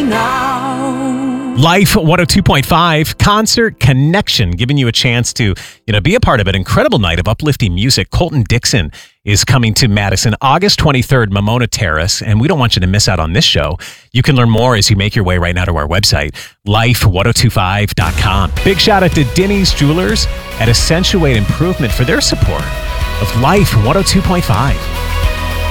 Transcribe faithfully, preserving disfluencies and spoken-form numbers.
now. Life one oh two point five Concert Connection, giving you a chance to, you know, be a part of an incredible night of uplifting music. Colton Dixon is coming to Madison August twenty-third, Mamona Terrace, and we don't want you to miss out on this show. You can learn more as you make your way right now to our website, life ten twenty-five dot com. Big shout out to Denny's Jewelers at Accentuate Improvement for their support of Life one oh two point five.